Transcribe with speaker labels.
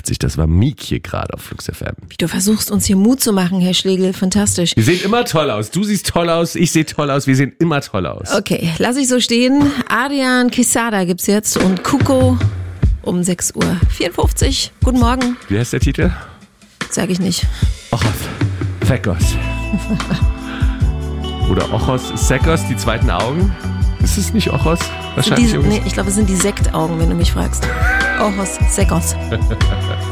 Speaker 1: 1977. Das war Meek hier gerade auf Flux FM.
Speaker 2: Du versuchst uns hier Mut zu machen, Herr Schlegel. Fantastisch.
Speaker 1: Wir sehen immer toll aus. Du siehst toll aus, ich sehe toll aus. Wir sehen immer toll aus.
Speaker 2: Okay, lass ich so stehen. Adrian Quesada gibt's jetzt und Kuko um 6:54 Uhr. Guten Morgen.
Speaker 1: Wie heißt der Titel?
Speaker 2: Sag ich nicht.
Speaker 1: Ochos Sekos. Oder Ochos Sekos, die zweiten Augen. Ist es nicht Ochos? Wahrscheinlich.
Speaker 2: Nee, ich glaube, es sind die Sektaugen, wenn du mich fragst. Ojos secos.